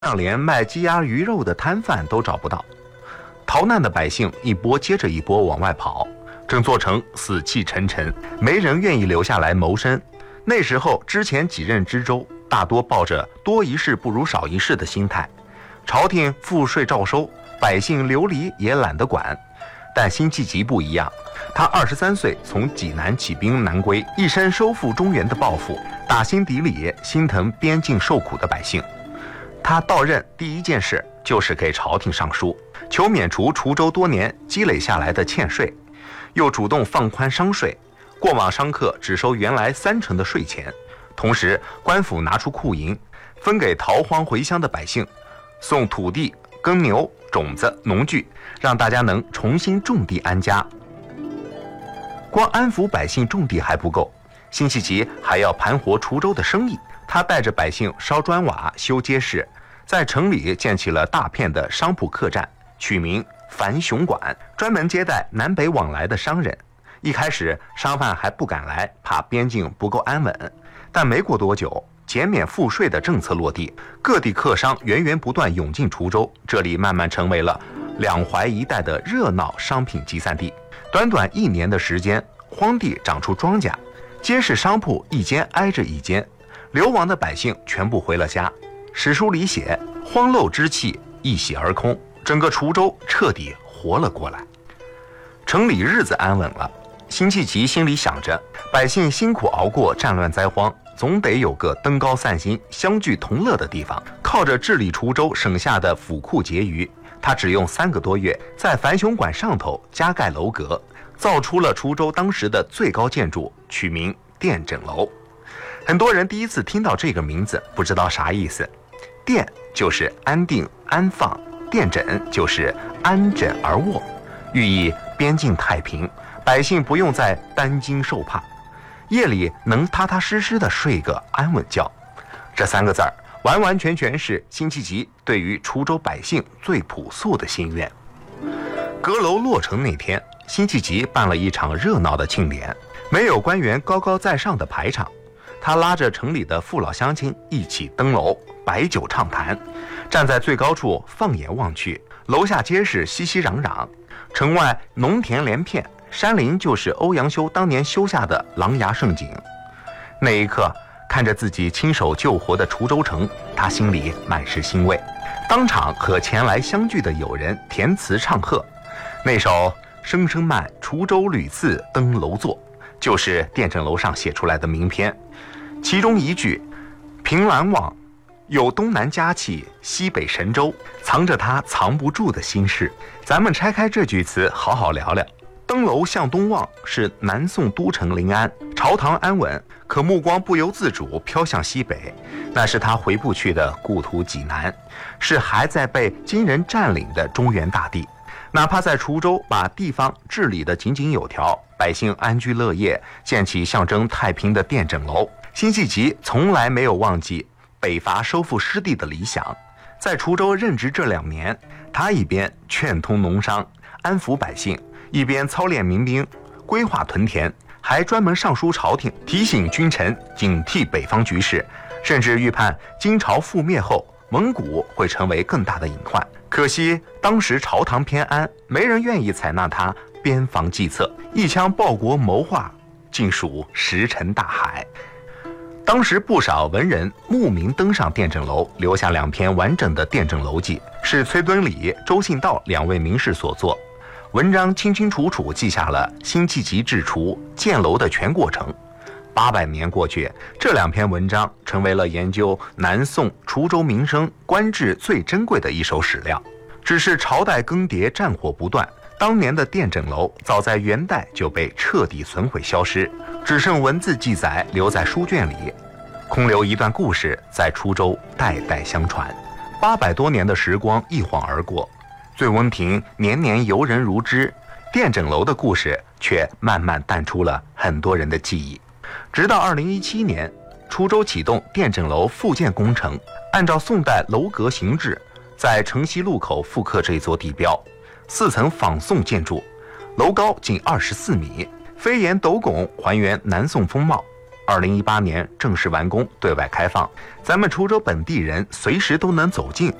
上连卖鸡鸭鱼肉的摊贩都找不到。逃难的百姓一波接着一波往外跑，整座城死气沉沉，没人愿意留下来谋生。那时候之前几任知州大多抱着多一事不如少一事的心态，朝廷赋税照收，百姓流离也懒得管。但辛弃疾不一样，他23岁从济南起兵南归，一生收复中原的抱负，打心底里心疼边境受苦的百姓。他到任第一件事就是给朝廷上书，求免除滁州多年积累下来的欠税，又主动放宽商税，过往商客只收原来30%的税钱，同时官府拿出库银，分给逃荒回乡的百姓，送土地、耕牛、种子、农具，让大家能重新种地安家。光安抚百姓种地还不够，辛弃疾还要盘活滁州的生意。他带着百姓烧砖瓦、修街市，在城里建起了大片的商铺客栈，取名樊雄馆，专门接待南北往来的商人。一开始商贩还不敢来，怕边境不够安稳，但没过多久，减免赋税的政策落地，各地客商源源不断涌进滁州，这里慢慢成为了两淮一带的热闹商品集散地。短短1年的时间，荒地长出庄稼，街市商铺一间挨着一间，流亡的百姓全部回了家。史书里写，荒陋之气一洗而空，整个滁州彻底活了过来。城里日子安稳了，辛弃疾心里想着，百姓辛苦熬过战乱灾荒，总得有个登高散心、相聚同乐的地方。靠着治理滁州省下的府库结余，他只用3个多月，在樊雄馆上头加盖楼阁，造出了滁州当时的最高建筑，取名殿枕楼。很多人第一次听到这个名字，不知道啥意思。殿就是安定安放，殿枕就是安枕而卧，寓意边境太平，百姓不用再担惊受怕，夜里能踏踏实实的睡个安稳觉。这3个字儿完完全全是辛弃疾对于滁州百姓最朴素的心愿。阁楼落成那天，辛弃疾办了一场热闹的庆典，没有官员高高在上的排场，他拉着城里的父老乡亲一起登楼，摆酒畅谈。站在最高处放眼望去，楼下街市熙熙攘攘，城外农田连片，山林就是欧阳修当年修下的琅琊胜景。那一刻，看着自己亲手救活的滁州城，他心里满是欣慰，当场和前来相聚的友人填词唱和。那首声声慢，滁州屡次登楼坐，就是殿枕楼上写出来的名篇。其中一句凭栏望，有东南佳气，西北神州，藏着他藏不住的心事。咱们拆开这句词好好聊聊。登楼向东望是南宋都城临安，朝堂安稳，可目光不由自主飘向西北，那是他回不去的故土济南，是还在被金人占领的中原大地。哪怕在滁州把地方治理得井井有条，百姓安居乐业，建起象征太平的殿枕楼，辛弃疾从来没有忘记北伐收复失地的理想。在滁州任职这2年，他一边劝通农商，安抚百姓，一边操练民兵，规划屯田，还专门上书朝廷，提醒君臣警惕北方局势，甚至预判金朝覆灭后，蒙古会成为更大的隐患。可惜当时朝堂偏安，没人愿意采纳他边防计策，一腔报国谋划尽属石沉大海。当时不少文人慕名登上殿枕楼，留下2篇完整的殿枕楼记，是崔敦礼、周信道2位名士所作。文章清清楚楚记下了辛弃疾治滁建楼的全过程。800年过去，这2篇文章成为了研究南宋滁州民生官制最珍贵的一手史料。只是朝代更迭，战火不断，当年的殿枕楼早在元代就被彻底损毁消失，只剩文字记载留在书卷里，空留一段故事在滁州代代相传。800多年的时光一晃而过，醉翁亭年年游人如织，殿枕楼的故事却慢慢淡出了很多人的记忆。直到2017年，滁州启动殿枕楼复建工程，按照宋代楼阁形制，在城西路口复刻这座地标，4层仿宋建筑，楼高仅24米，飞檐斗拱还原南宋风貌。 2018年正式完工，对外开放。咱们滁州本地人随时都能走进